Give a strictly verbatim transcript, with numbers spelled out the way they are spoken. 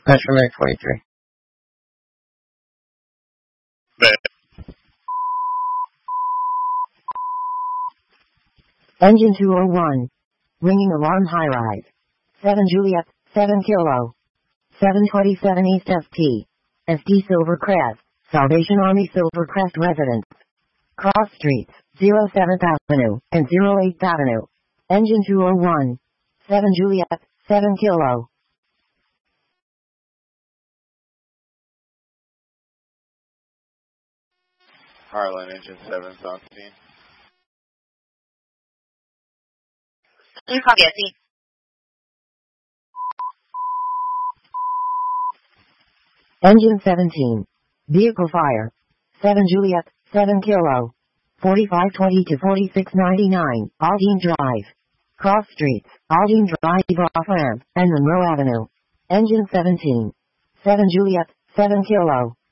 Metrometric forty-three. Engine two oh one. Ringing alarm high rise. seven Juliet, seven Kilo. seven twenty-seven East S T. S D Silvercrest, Salvation Army Silvercrest residents. Cross streets, oh seventh Avenue and oh eighth Avenue. Engine two oh one. seven Juliet, seven Kilo. Harlan, engine seven, Constantine. You copy, S C. Engine seventeen. Vehicle fire. seven Juliet, seven Kilo. forty-five twenty to forty-six ninety-nine, Aldine Drive. Cross streets, Aldine Drive off ramp, and Monroe Avenue. Engine seventeen. seven Juliet, seven Kilo.